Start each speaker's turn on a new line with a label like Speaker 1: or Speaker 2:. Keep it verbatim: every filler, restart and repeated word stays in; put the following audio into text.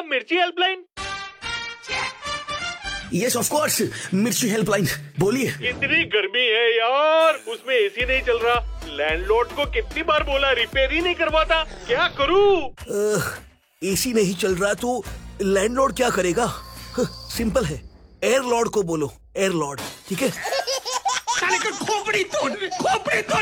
Speaker 1: मिर्ची helpline?
Speaker 2: Yes of course, मिर्ची helpline, बोलिए।
Speaker 1: इतनी गर्मी है यार, उसमें एसी नहीं चल रहा। लैंडलॉर्ड को कितनी बार बोला, रिपेयर ही नहीं करवाता, क्या करूं?
Speaker 2: एसी नहीं चल रहा तो लैंडलॉर्ड क्या करेगा? सिंपल है, एयर लॉर्ड को बोलो, एयर लॉर्ड, ठीक है?
Speaker 3: साले का खोपड़ी तोड़ खोपड़ी तोड़